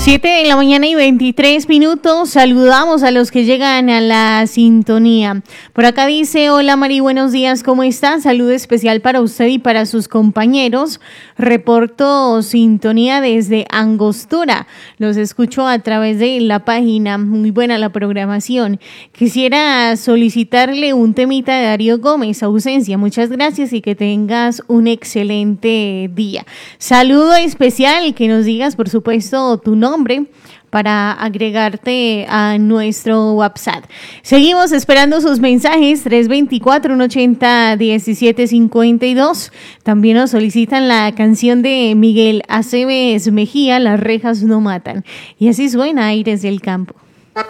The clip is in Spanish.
7 de la mañana y 23 minutos. Saludamos a los que llegan a la sintonía. Por acá dice: hola Mari, buenos días, ¿cómo están? Saludo especial para usted y para sus compañeros. Reporto sintonía desde Angostura. Los escucho a través de la página. Muy buena la programación. Quisiera solicitarle un temita de Darío Gómez, Ausencia. Muchas gracias y que tengas un excelente día. Saludo especial, que nos digas por supuesto tu nombre para agregarte a nuestro WhatsApp. Seguimos esperando sus mensajes, 324-180-1752. También nos solicitan la canción de Miguel Aceves Mejía, Las rejas no matan. Y así suena Aires del Campo.